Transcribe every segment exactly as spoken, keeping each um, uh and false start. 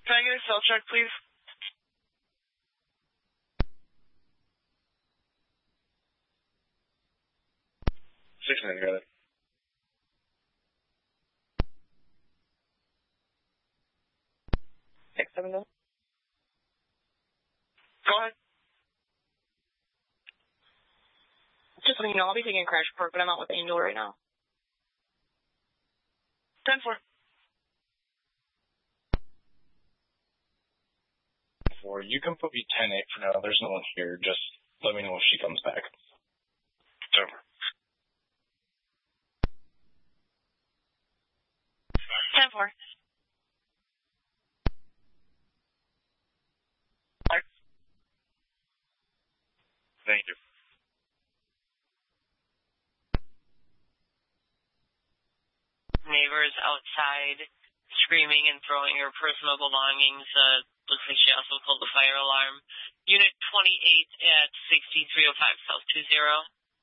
Can I get a cell check, please? Six nine, got it. Six seven nine. Go ahead. Just letting you know, I'll be taking a crash report, but I'm out with Angel right now. ten four. Four. You can put me ten eight for now. There's no one here. Just let me know if she comes back. It's over. ten four. Thank you. Neighbors outside screaming and throwing her personal belongings. Uh, looks like she also pulled the fire alarm. Unit twenty-eight at sixty-three oh five South two zero.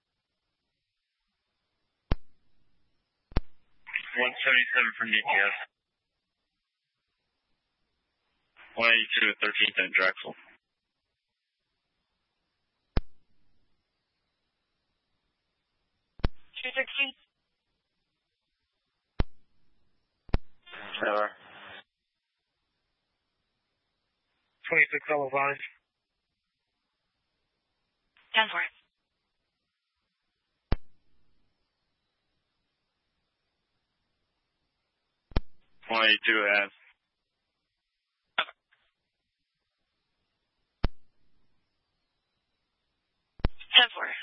one seventy-seven from D P S. one eighty-two at thirteenth and Drexel. two sixty. Never. twenty-six level five. ten four. one eighty-two at. Okay. ten four.